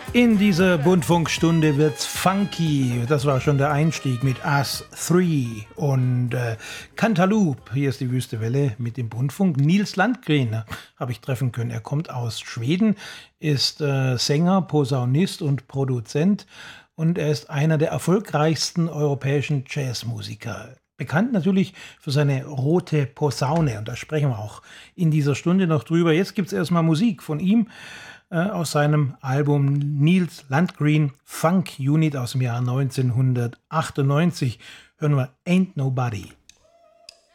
In dieser Buntfunkstunde wird's funky. Das war schon der Einstieg mit Us 3 und Cantaloupe. Hier ist die Wüstewelle mit dem Buntfunk. Nils Landgren habe ich treffen können. Er kommt aus Schweden, ist Sänger, Posaunist und Produzent und er ist einer der erfolgreichsten europäischen Jazzmusiker. Bekannt natürlich für seine rote Posaune und da sprechen wir auch in dieser Stunde noch drüber. Jetzt gibt's erstmal Musik von ihm aus seinem Album Nils Landgren Funk Unit aus dem Jahr 1998. Hören wir Ain't Nobody.